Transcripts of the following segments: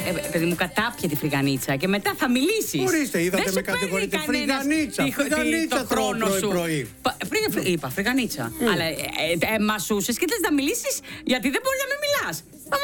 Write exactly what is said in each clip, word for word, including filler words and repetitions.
ε, παιδί μου, κατάπια τη φρυγανίτσα και μετά θα μιλήσεις. Ορίστε, είδατε με κατηγορείτε. Φρυγανίτσα. Φρυγανίτσα χρόνο σου. Είπα, φρυγανίτσα. Αλλά μασούσες και θες να μιλήσεις γιατί δεν μπορεί να μην μιλάς.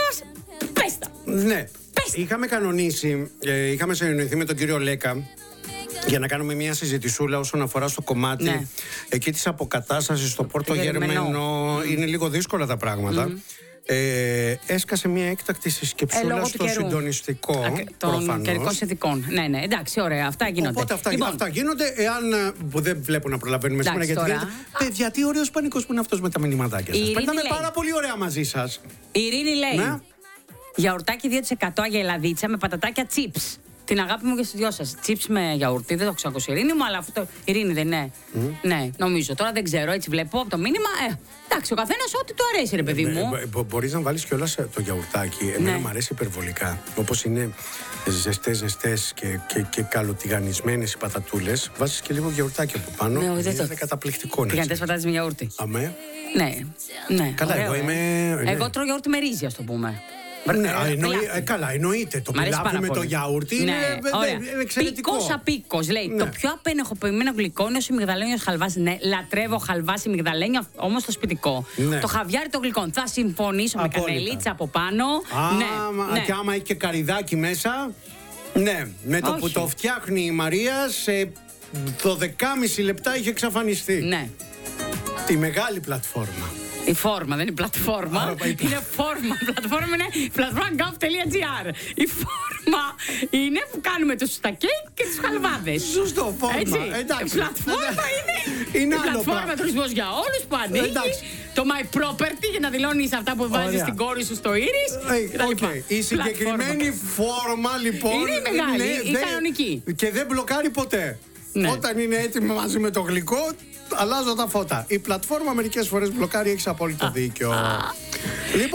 Πες τα. Ναι. Είχαμε κανονίσει, ε, είχαμε συνεννοηθεί με τον κύριο Λέκα για να κάνουμε μια συζητησούλα όσον αφορά στο κομμάτι ναι. εκεί της αποκατάστασης στο Πόρτο Γερμενό. Mm. Είναι λίγο δύσκολα τα πράγματα. Mm. Ε, έσκασε μια έκτακτη συσκεψούλα ε, στο συντονιστικό. Α, των καιρικών συνθηκών. Ναι, ναι, εντάξει, ωραία, αυτά γίνονται. Οπότε αυτά, λοιπόν. αυτά γίνονται. Εάν που δεν βλέπω να προλαβαίνουμε σήμερα γιατί γίνεται. Παιδιά, τι ωραίος πανικός που είναι αυτός με τα μηνυματάκια σας. Περνάμε πάρα πολύ ωραία μαζί σας. Η Ειρήνη λέει. Ναι. Γιαουρτάκι δύο τοις εκατό αγελαδίτσα με πατατάκια chips. Την αγάπη μου και στους δυο σας. Chips με γιαουρτί, δεν το ξέρω ακούσει η Ειρήνη μου, αλλά αυτό. Ειρήνη δεν είναι. Mm. Ναι, νομίζω. Τώρα δεν ξέρω, έτσι βλέπω από το μήνυμα. Ε, εντάξει, ο καθένας ό,τι του αρέσει, ρε παιδί μου. Ε, μπο, μπορείς να βάλεις κιόλας το γιαουρτάκι. Εμένα μου αρέσει υπερβολικά. Όπως είναι ζεστές, ζεστές και, και, και καλοτιγανισμένες οι πατατούλες. Βάζεις και λίγο γιαουρτάκι από πάνω. Ναι, δεν είναι καταπληκτικό. Τηγανιτές πατάτες με γιαουρτί. Αμέ. Ναι, ναι. Καλά, εγώ είμαι. Εγώ τρώω γιαουρτί με ρύζι, ας το πούμε. Ναι, ε, εννοεί, ε, καλά, εννοείται. Το πιλάφι με το γιαούρτι ναι, είναι εξαιρετικό. Πίκος απίκος, λέει. Ναι. Το πιο απενεχοποιημένο γλυκό είναι ο σιμιγδαλένιος χαλβάς. Ναι, λατρεύω χαλβά σιμιγδαλένιο, όμως το σπιτικό. Ναι. Το χαβιάρι των γλυκών. Θα συμφωνήσω απόλυτα. Με κανελίτσα από πάνω. Α, ναι, ναι. Και άμα έχει και καρυδάκι μέσα. Ναι, με το Όχι. που το φτιάχνει η Μαρία σε δώδεκα και μισό λεπτά είχε εξαφανιστεί. Ναι. Τη μεγάλη πλατφόρμα. Η φόρμα, δεν είναι πλατφόρμα. Α, είναι φόρμα. Πλατφόρμα είναι πλατφόρμα τελεία γκοβ τελεία τζι άρ. Η φόρμα είναι που κάνουμε τους στα κέικ και τους χαλβάδες. Σωστό, φόρμα. Έτσι. Εντάξει. Πλατφόρμα είναι. Είναι η πλατφόρμα τουρισμός για όλους που ανοίγει. Το My Property για να δηλώνεις αυτά που βάζεις στην κόρη σου στο Iris. Okay. Η συγκεκριμένη φόρμα λοιπόν είναι μεγάλη, είναι κανονική. Και δεν μπλοκάρει ποτέ. Ναι. Όταν είναι έτοιμο μαζί με το γλυκό, αλλάζω τα φώτα. Η πλατφόρμα μερικές φορές μπλοκάρει, έχεις απόλυτο δίκιο. Λοιπόν.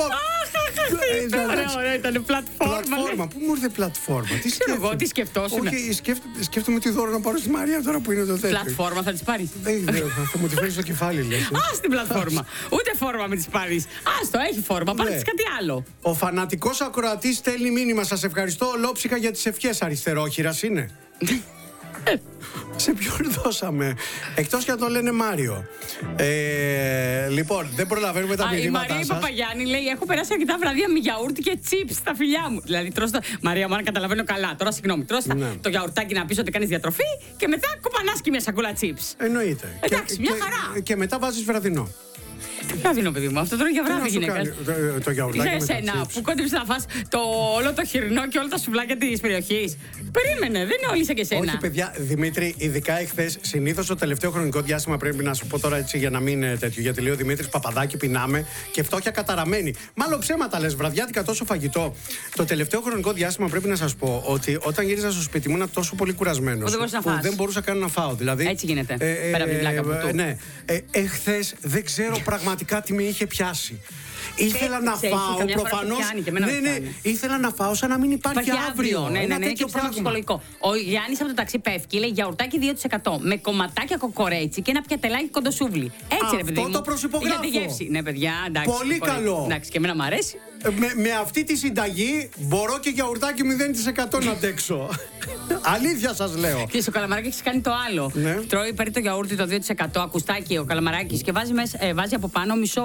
Ωραία, ωραία, ήταν πλατφόρμα. Πλατφόρμα, πού μου ήρθε πλατφόρμα, τι σκέφτομαι. Εγώ τι σκεφτόσουν. Όχι, σκέφτομαι τι δώρο να πάρω στη Μαρία τώρα που είναι το τέτοιο. Πλατφόρμα θα τη πάρει. Θα μου τη φέρει στο κεφάλι, λες. Α την πλατφόρμα. Ούτε φόρμα με τη πάρει. Α το έχει φόρμα, πάρει κάτι άλλο. Ο φανατικός ακροατής στέλνει μήνυμα. Σας ευχαριστώ ολόψυχα για τις ευχές. Αριστερόχειρας είναι. Σε ποιον δώσαμε. Εκτός και αν το λένε Μάριο. ε, Λοιπόν, δεν προλαβαίνουμε τα μηνύματά σας. Η Μαρία Παπαγιάννη λέει: έχω περάσει αρκετά βραδεία με γιαούρτι και τσίπς στα φιλιά μου. Δηλαδή, τρως το... Μαρία, μου αν καταλαβαίνω καλά. Τώρα, συγγνώμη, τρως ναι. το γιαουρτάκι να πεις ότι κάνεις διατροφή και μετά κοπανάς και μια σακούλα τσίπς. Εννοείται. Εντάξει, και, μια και, χαρά. Και, και μετά βάζεις βραδινό. Βράδυνο, παιδί μου, αυτό τώρα για βράδυ γυναίκα. Το, το γιαουρτάκι. Για εσένα που κόντεψε να φας το, όλο το χοιρινό και όλα τα σουβλάκια της περιοχής. Περίμενε, δεν είναι όλοι σαν και εσένα. Όχι, παιδιά, Δημήτρη, ειδικά εχθές, συνήθως το τελευταίο χρονικό διάστημα πρέπει να σου πω τώρα έτσι για να μην είναι τέτοιο. Γιατί λέει ο Δημήτρης Παπαδάκη, πεινάμε και φτώχεια καταραμένη. Μάλλον ψέματα λες, βραδιάτικα τόσο φαγητό. Το τελευταίο χρονικό διάστημα πρέπει να σας πω ότι όταν γύριζα στο σπίτι μου ήμουν τόσο πολύ κουρασμένος που δεν μπορούσα καν να φάω. Δηλαδή, έτσι γίνεται. Ε, ε, πέρα από την πλάκα που ναι. ε, Εχθές δεν ξέρω πραγματικά τι με είχε πιάσει. Ήθελα να φάω προφανώς. Ναι, ναι, ήθελα να φάω σαν να μην υπάρχει αύριο. Ναι, ναι, ναι, και ψυχολογικό. Ο Γιάννης από το ταξί πέφτει, λέει γιαουρτάκι δύο τοις εκατό με κομματάκια κοκορέτσι και ένα πιατελάκι κοντοσούβλι. Έτσι, ρε παιδί μου. Αυτό το προσυπογράφω. Για τη γεύση. Ναι, παιδιά, εντάξει. Πολύ καλό. Εντάξει, και εμένα μου αρέσει. Με, με αυτή τη συνταγή μπορώ και γιαουρτάκι μηδέν τοις εκατό να αντέξω. Αλήθεια σας λέω. Και ο Καλαμαράκης έχει κάνει το άλλο. Ναι. Τρώει περί το γιαούρτι το δύο τοις εκατό ακουστάκι ο Καλαμαράκης και βάζει, μέσα, ε, βάζει από πάνω μισό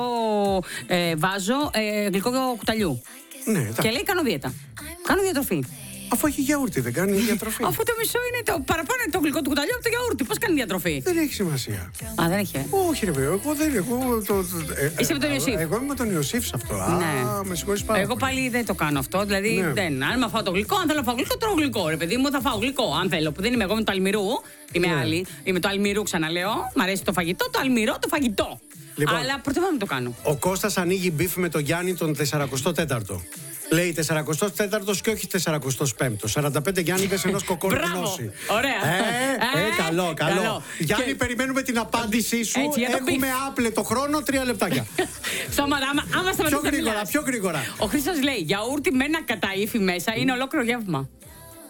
ε, βάζο ε, γλυκό κουταλιού. Ναι, και λέει κάνω δίαιτα. Κάνω διατροφή. Αφού έχει γιαούρτι, δεν κάνει διατροφή. Αφού το μισό είναι το παραπάνω είναι το γλυκό του κουταλιού από το γιαούρτι. Πώς κάνει διατροφή. Δεν έχει σημασία. Α, δεν έχει. Όχι, ρε παιδί, εγώ δεν εγώ, το, ε, Είσαι με τον Ιωσήφ. Εγώ είμαι με τον Ιωσήφ σε αυτό. Α, ναι. Με συγχωρείς πάρα. Εγώ πάλι δεν το κάνω αυτό. Δηλαδή, ναι. δεν. Αν με φάω το γλυκό, αν θέλω να φάω γλυκό, τρώω γλυκό. Ρε παιδί μου, θα φάω γλυκό. Αν θέλω, που δεν είμαι εγώ με το αλμυρού. Είμαι ναι. άλλη. Είμαι το αλμυρού, ξαναλέω. Μ' αρέσει το φαγητό, το αλμυρό, το φαγητό. Λοιπόν, αλλά προτιμώ να το κάνω. Ο Κώστας ανοίγει μπιφ με τον Γιάννη τον σαρανταετό τέταρτο. Λέει σαρανταετό τέταρτο και όχι σαρανταετό πέμπτο. σαράντα πέντε Γιάννηδες ενός κοκόρου γνώση. Ωραία. Ε, ε, ε, καλό, καλό. καλό. Γιάννη, και... περιμένουμε την απάντησή σου. Έτσι, έχουμε άπλετο χρόνο, τρία λεπτάκια. Σταματά, άμα, άμα σταματήσει. Πιο γρήγορα, πιο γρήγορα. Ο Χρήστος λέει: γιαούρτι με ένα καταήφι μέσα είναι ολόκληρο γεύμα.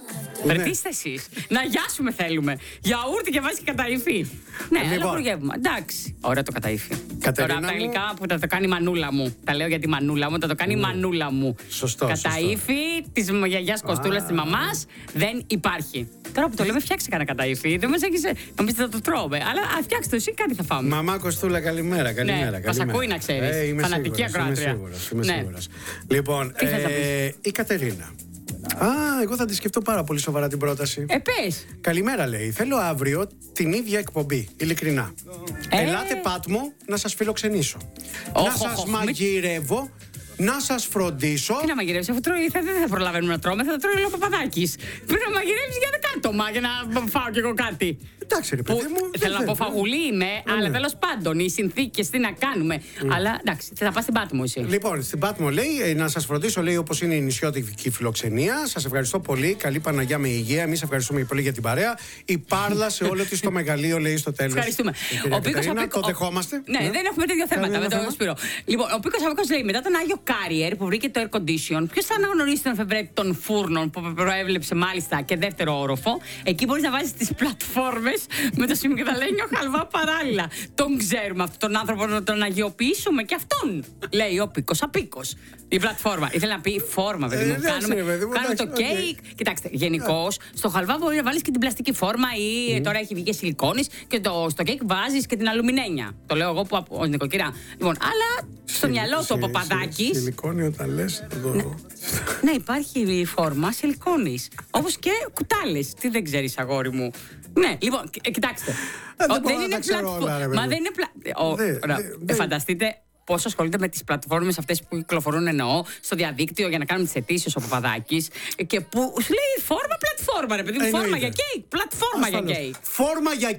Περτίστε εσείς. Να γιάσουμε θέλουμε. Γιαούρτι και βάζει και καταΐφι. Ναι, Λοιπόν. αλλά προγεύμα. Εντάξει. Ωραία το καταΐφι. Κατερίνα Τώρα από τα μου. γλυκά που θα το κάνει η μανούλα μου. Τα λέω για τη μανούλα μου, θα το κάνει η μανούλα μου. Σωστό, Καταΐφι τη γιαγιά Κοστούλα τη μαμά δεν υπάρχει. Τώρα που το λέμε, φτιάξε κανένα καταΐφι. Δεν μας έχεις. Νομίζετε θα το τρώμε. Αλλά α, φτιάξτε το εσύ, κάτι θα φάμε. Μαμά Κοστούλα, καλημέρα. καλημέρα, Ναι, καλημέρα. μας ακούει να ξέρεις. Ε, είμαι Φανατική σίγουρος, ακροάτρια. Είμαι σίγουρος, είμαι Ναι. σίγουρος. Λοιπόν, Τι θες να ε, η Κατερίνα. Α, εγώ θα τη σκεφτώ πάρα πολύ σοβαρά την πρόταση. Ε, πες. Καλημέρα, λέει. Θέλω αύριο την ίδια εκπομπή. Ειλικρινά. Ε. Ελάτε, Πάτμο, να σας φιλοξενήσω. Όχ, να όχ, σας όχ, μη- μαγειρεύω. Να σας φροντίσω. Τι να μαγειρεύσει, αφού τρώει, θα, δεν θα προλαβαίνουμε να τρώμε, θα τρώει ο Παπαδάκης. Πρέπει να μαγειρεύσει για δεκάτομα για να φάω κι εγώ κάτι. Εντάξει, ρε παιδί Που, μου. θέλω να πω, φαγουλή είμαι, αλλά ναι. τέλος πάντων οι συνθήκες τι να κάνουμε. Αλλά εντάξει, θα πας στην Πάτμο εσύ. Λοιπόν, στην Πάτμο λέει ε, να σας φροντίσω, λέει, όπως είναι η νησιώτικη φιλοξενία. Σας ευχαριστώ πολύ. Καλή Παναγιά με υγεία. Εμείς ευχαριστούμε πολύ για την παρέα. Η Πάρλα σε όλο της το μεγαλείο, λέει στο τέλος. Ευχαριστούμε. Η κυρία Κατερίνα, το δεχόμαστε. Ναι, δεν έχουμε τέτοια θέματα Κανένα με τον θέμα. Σπύρο. Λοιπόν, ο Πίκος Αβίκος λέει μετά τον Άγιο Κάριερ που βρήκε το air condition, ποιος θα αναγνωρίσει τον εφευρέτη των φούρνων που προέβλεψε μάλιστα και δεύτερο όροφο. Εκεί μπορείς να βάζεις τις πλατφόρμες με το σιμικδαλένιο χαλβά παράλληλα. Τον ξέρουμε αυτόν τον άνθρωπο να τον αγιοποιήσουμε και αυτόν, λέει ο Πίκος Απίκος. Η πλατφόρμα. Ήθελε να πει φόρμα, παιδί Ε, μου. εντάξει, Κάνουμε, ρε παιδί μου, κάνουμε το εντάξει, οκ. κέικ. Κοιτάξτε, γενικώ στο χαλβά μπορεί να βάλει και την πλαστική φόρμα ή τώρα έχει βγει και σιλικόνης και το, στο κέικ βάζει και την αλουμινένια. Το λέω εγώ που ω νοικοκυρά. Λοιπόν, αλλά στο μυαλό του ο Παπαδάκης. Σιλικόνη όταν λες. το- Ναι, υπάρχει φόρμα σιλικόνης. Όπως και κουτάλες. Τι δεν ξέρεις, αγόρι μου. Ναι, λοιπόν, κοι- κοιτάξτε. δεν Ο- μπορώ να τα ξέρω πλατφο- όλα, ρε Μα παιδί. δεν είναι. Πλα... ο- Δε- ωραία, δε- ε, δε- Φανταστείτε πόσο ασχολείται με τις πλατφόρμες αυτές που κυκλοφορούν, εννοώ, στο διαδίκτυο για να κάνουν τις αιτήσεις ο Παπαδάκης. Και που σου λέει φόρμα, πλατφόρμα, ρε παιδί μου. Φόρμα Εννοείται. για κέικ. Πλατφόρμα για Ασφαλώς. κέικ. Φόρμα για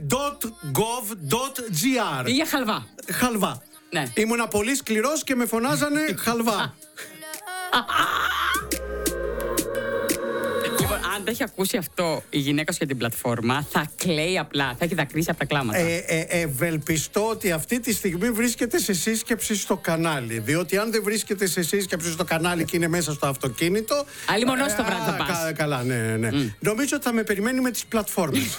cake.gov.gr. Ή για χαλβά. Χαλβά. Ναι. Ήμουνα πολύ σκληρός και με φωνάζανε χαλβά. Λοιπόν, αν το έχει ακούσει αυτό η γυναίκα σου για την πλατφόρμα, θα κλαίει απλά. Θα έχει δακρύσει από τα κλάματα. Ε, ε, ευελπιστώ ότι αυτή τη στιγμή βρίσκεται σε σύσκεψη στο κανάλι. Διότι αν δεν βρίσκεται σε σύσκεψη στο κανάλι και είναι μέσα στο αυτοκίνητο. Άλλη μονός το ε, βράδυ θα α, πας. κα- Καλά, ναι, ναι. Νομίζω ότι θα με περιμένει με τις πλατφόρμες.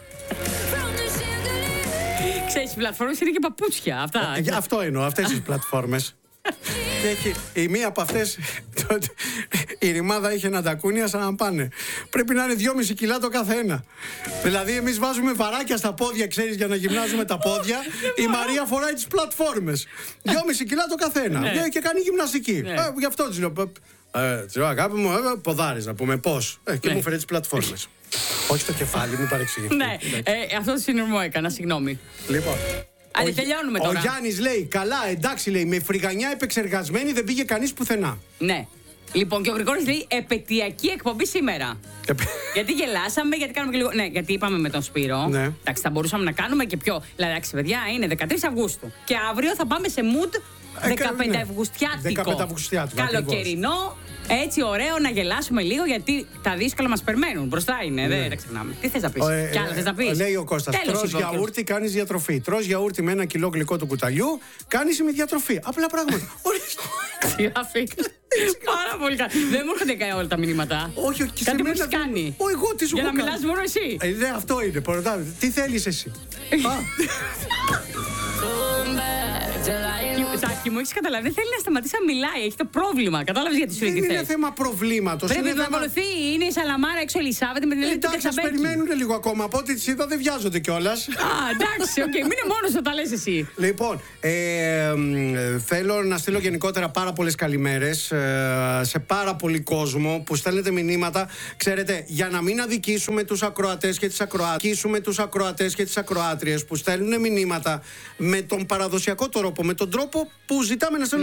Ξέρεις, οι πλατφόρμες είναι και παπούτσια. Αυτά. Ε, γι' αυτό εννοώ, αυτές τις πλατφόρμες. Και έχει, η μία από αυτές, η ρημάδα είχε ένα τακούνια σαν να πάνε. Πρέπει να είναι δυόμιση κιλά το καθένα. Δηλαδή, εμείς βάζουμε βαράκια στα πόδια, ξέρεις, για να γυμνάζουμε τα πόδια. Η Μαρία φοράει τις πλατφόρμες. δυόμιση κιλά το καθένα. Ναι. Και κάνει γυμναστική. Ναι. Ε, γι' αυτό της λέω. Ε, της λέω, αγάπη μου, ε, ποδάρεις να πούμε πώς. Ε, και Ναι. μου φέρε τις πλατφόρμες. Όχι το κεφάλι, μην παρεξηγηθεί. Ναι, ε, αυτό το συνειρμό έκανα, συγγνώμη. Λοιπόν. Άντε, Ο- τελειώνουμε Ο τώρα. Γιάννης λέει, καλά, εντάξει, λέει, με φρυγανιά επεξεργασμένη δεν πήγε κανείς πουθενά. Ναι. Λοιπόν, και ο Γρηγόρης λέει επαιτειακή εκπομπή σήμερα. Γιατί γελάσαμε, γιατί κάνουμε και λίγο. Ναι, γιατί είπαμε με τον Σπύρο. Ναι. Εντάξει, θα μπορούσαμε να κάνουμε και πιο. Δηλαδή, εντάξει, παιδιά, είναι δεκατρείς Αυγούστου. Και αύριο θα πάμε σε mood Ε, δεκαπέντε ναι. Αυγουστιάτικο. δεκαπέντε Αυγουστιάτικο, Καλοκαιρινό. Έτσι ωραίο να γελάσουμε λίγο, γιατί τα δύσκολα μας περιμένουν. Μπροστά είναι, δεν τα ξεχνάμε. Τι θες να πεις, Ε, κι άλλα θες να πεις. Λέει ο Κώστας, Τέλος, τρως είπε ο Κώστας. γιαούρτι, κάνεις διατροφή. Τρως γιαούρτι με ένα κιλό γλυκό του κουταλιού, κάνεις ημιδιατροφή. Απλά πράγματα. Ορίστε. Τι αφήκα. Πάρα πολύ καλά. Δεν μου έρχονται καν όλα τα μηνύματα. Όχι, όχι, και σε Κάτι μου μένα έχεις δεν- κάνει. Ω, εγώ τι σου Για έχω να κάνει. μιλάς μόνο εσύ. Ε, ναι, αυτό είναι. Πορωτάμε. Τι θέλεις εσύ. Α, Τάκη μου, έχεις καταλάβει. Δεν θέλει να σταματήσει να μιλάει. Έχει το πρόβλημα. Κατάλαβες γιατί σου λέει δεν τι είναι θες. θέμα προβλήματος. Πρέπει είναι να θέμα- ακολουθεί. Είναι η Σαλαμάρα έξω Ελισάβετ με την Ελένη Εντάξει, ας Κατσαμπέκη. περιμένουν λίγο ακόμα. Από ό,τι τις είδα δεν βιάζονται κιόλας. Α, εντάξει, οκ. Μείνε μόνος σου, τα λες εσύ. Λοιπόν, ε, μ, ε, θέλω να στείλω γενικότερα πάρα πολλές καλημέρες ε, σε πάρα πολύ κόσμο που στέλνετε μηνύματα. Ξέρετε, για να μην αδικήσουμε τους ακροατές και τις ακροάτριες, τους ακροατές και τις ακροάτριες που στέλνουν μηνύματα με τον παραδοσιακό τρόπο, με τον τρόπο που ζητάμε να στέλνουν